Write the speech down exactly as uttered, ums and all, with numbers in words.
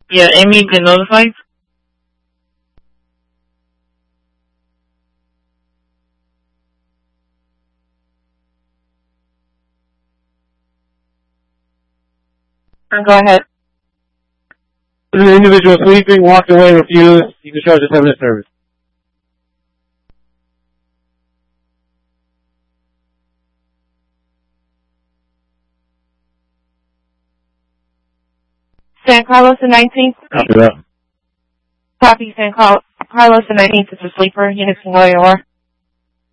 Yeah, Amy been notified? Go ahead. An individual sleeping, walked away, refused. You can charge a seven minute service. San Carlos the nineteenth. Copy that. Copy San Carlos the nineteenth is a sleeper. Units can go to your